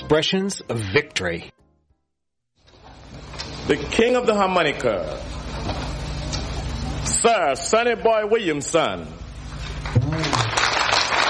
expressions of victory. The king of the harmonica, Sir Sonny Boy Williamson.